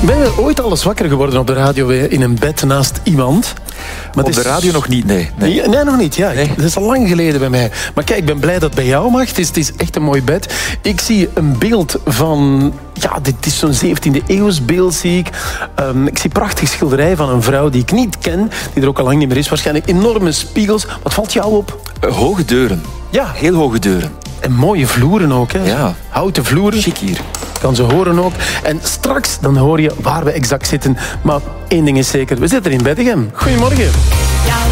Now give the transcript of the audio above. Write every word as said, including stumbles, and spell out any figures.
Ben je ooit al eens wakker geworden op de radio in een bed naast iemand? Maar op de radio is... nog niet, nee. Nee, nee, nee nog niet. Ja. Nee. Dat is al lang geleden bij mij. Maar kijk, ik ben blij dat het bij jou mag. Het is, het is echt een mooi bed. Ik zie een beeld van... Ja, dit is zo'n zeventiende eeuws beeld, zie ik. Um, ik zie een prachtige schilderij van een vrouw die ik niet ken, die er ook al lang niet meer is. Waarschijnlijk enorme spiegels. Wat valt jou op? Uh, hoge deuren. Ja. Heel hoge deuren. En mooie vloeren ook, hè? Ja. Houten vloeren. Chic hier. Kan ze horen ook. En straks dan hoor je waar we exact zitten. Maar één ding is zeker, we zitten in Beddegem. Goedemorgen. Ja.